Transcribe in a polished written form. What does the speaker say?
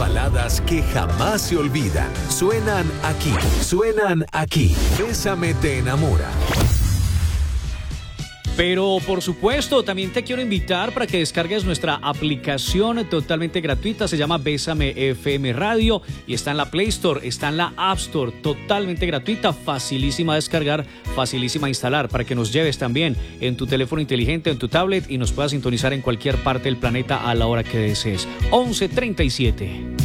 baladas que jamás se olvidan. Suenan aquí. Bésame te enamora. Pero por supuesto, también te quiero invitar para que descargues nuestra aplicación totalmente gratuita. Se llama Bésame FM Radio y está en la Play Store, está en la App Store, totalmente gratuita, facilísima de descargar, facilísima de instalar, para que nos lleves también en tu teléfono inteligente, en tu tablet y nos puedas sintonizar en cualquier parte del planeta a la hora que desees. 11:37.